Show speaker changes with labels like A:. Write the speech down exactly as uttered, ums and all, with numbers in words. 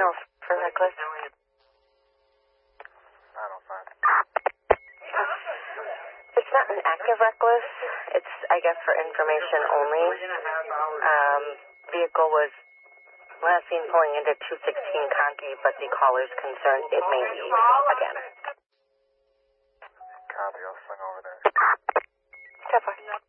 A: know for reckless.
B: nine oh five.
A: It's not an active reckless. It's, I guess, for information only. Um, vehicle was last seen pulling into two sixteen Conkey, but the caller's concerned it may be again.
B: Copy, I'll swing over there.
A: ten four.